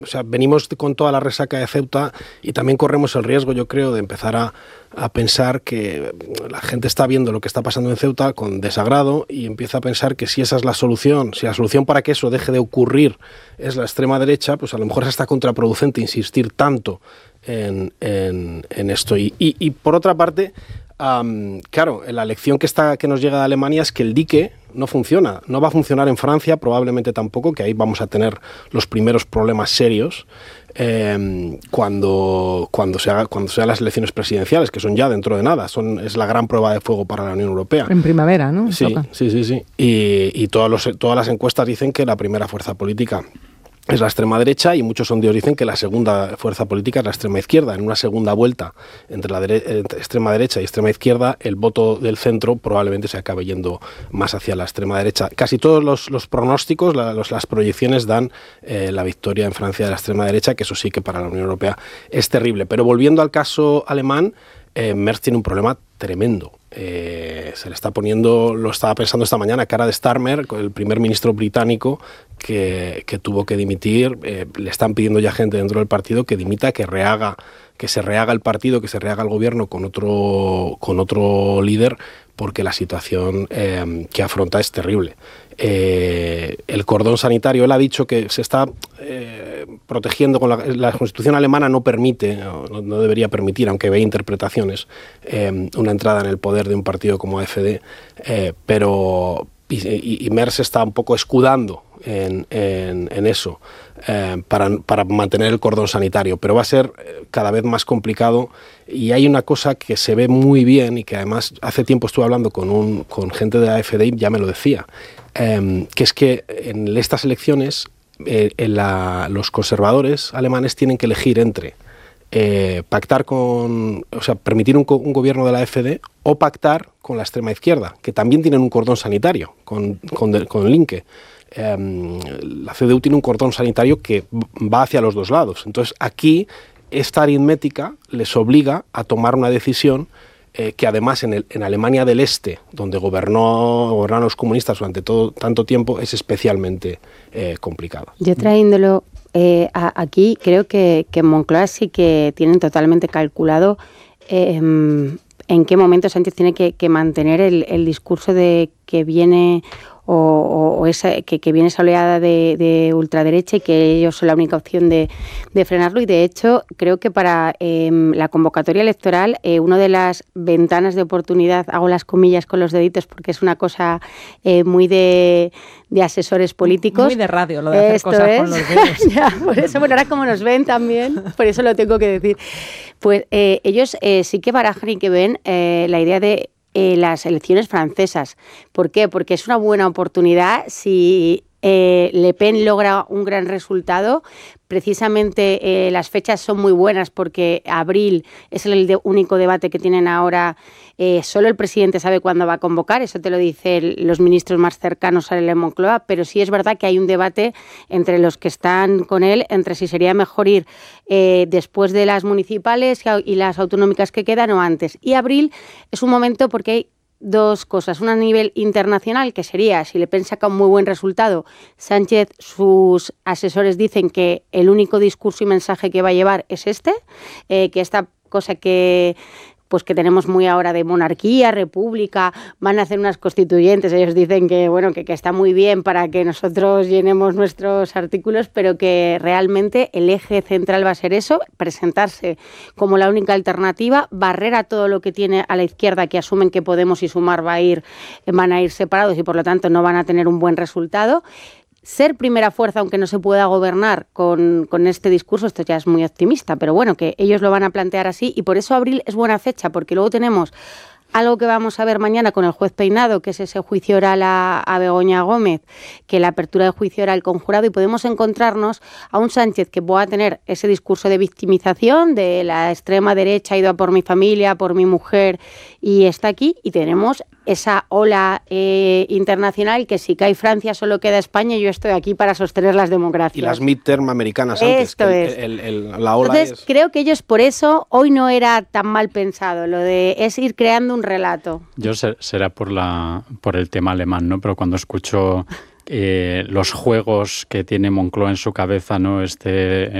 O sea, venimos con toda la resaca de Ceuta y también corremos el riesgo, yo creo, de empezar a pensar que la gente está viendo lo que está pasando en Ceuta con desagrado y empieza a pensar que si esa es la solución, si la solución para que eso deje de ocurrir es la extrema derecha, pues a lo mejor es hasta contraproducente insistir tanto en esto. Y por otra parte, claro, la lección que nos llega de Alemania es que el dique no funciona, no va a funcionar en Francia, probablemente tampoco, que ahí vamos a tener los primeros problemas serios cuando sean las elecciones presidenciales, que son ya dentro de nada, es la gran prueba de fuego para la Unión Europea. En primavera, ¿no? Sí. Y todas las encuestas dicen que la primera fuerza política es la extrema derecha y muchos sondeos dicen que la segunda fuerza política es la extrema izquierda. En una segunda vuelta entre la extrema derecha y extrema izquierda, el voto del centro probablemente se acabe yendo más hacia la extrema derecha. Casi todos los pronósticos, las proyecciones dan la victoria en Francia de la extrema derecha, que eso sí que para la Unión Europea es terrible. Pero volviendo al caso alemán, Merz tiene un problema tremendo. Se le está poniendo, lo estaba pensando esta mañana, cara de Starmer, el primer ministro británico que tuvo que dimitir. Le están pidiendo ya gente dentro del partido que dimita, que se rehaga el partido, que se rehaga el gobierno con otro líder, porque la situación que afronta es terrible. El cordón sanitario, él ha dicho que se está protegiendo con la Constitución alemana no permite, no debería permitir, aunque ve interpretaciones, una entrada en el poder de un partido como AfD, pero Merz está un poco escudando en eso para mantener el cordón sanitario, pero va a ser cada vez más complicado. Y hay una cosa que se ve muy bien y que además hace tiempo estuve hablando con gente de AfD y ya me lo decía, que es que en estas elecciones los conservadores alemanes tienen que elegir entre pactar permitir un gobierno de la AfD o pactar con la extrema izquierda, que también tienen un cordón sanitario con Linke. La CDU tiene un cordón sanitario que va hacia los dos lados. Entonces aquí esta aritmética les obliga a tomar una decisión que además en Alemania del Este, donde gobernaron los comunistas durante tanto tiempo, es especialmente complicada. Yo trayéndolo aquí, creo que en Moncloa sí que tienen totalmente calculado en qué momento Sánchez tiene que mantener el discurso de que viene que viene esa oleada de ultraderecha y que ellos son la única opción de frenarlo. Y de hecho creo que para la convocatoria electoral una de las ventanas de oportunidad, hago las comillas con los deditos porque es una cosa muy de asesores políticos. Muy de radio, lo de hacer cosas con los dedos. Ya, por eso, bueno, ahora como nos ven también, por eso lo tengo que decir. Pues ellos sí que barajan y que ven la idea de las elecciones francesas. ¿Por qué? Porque es una buena oportunidad si Le Pen logra un gran resultado. Precisamente las fechas son muy buenas porque abril es el único debate que tienen ahora. Solo el presidente sabe cuándo va a convocar, eso te lo dicen los ministros más cercanos a él en Moncloa, pero sí es verdad que hay un debate entre los que están con él, entre si sería mejor ir después de las municipales y las autonómicas que quedan o antes. Y abril es un momento porque hay dos cosas. Una a nivel internacional, que sería, si Le Pen saca un muy buen resultado, Sánchez, sus asesores dicen que el único discurso y mensaje que va a llevar es que esta cosa que tenemos muy ahora de monarquía, república, van a hacer unas constituyentes, ellos dicen que bueno, que está muy bien para que nosotros llenemos nuestros artículos, pero que realmente el eje central va a ser eso, presentarse como la única alternativa, barrer a todo lo que tiene a la izquierda, que asumen que Podemos y Sumar van a ir separados y por lo tanto no van a tener un buen resultado. Ser primera fuerza, aunque no se pueda gobernar con este discurso, esto ya es muy optimista, pero bueno, que ellos lo van a plantear así y por eso abril es buena fecha, porque luego tenemos algo que vamos a ver mañana con el juez Peinado, que es ese juicio oral a Begoña Gómez, que la apertura del juicio oral con jurado, y podemos encontrarnos a un Sánchez que pueda tener ese discurso de victimización, de la extrema derecha ha ido a por mi familia, por mi mujer, y está aquí, y tenemos esa ola internacional que si cae Francia solo queda España y yo estoy aquí para sostener las democracias. Y las midterm americanas antes. Esto es. La ola Entonces, creo que ellos por eso hoy no era tan mal pensado, es ir creando un relato. Yo será por el tema alemán, ¿no? Pero cuando escucho los juegos que tiene Moncloa en su cabeza, ¿no?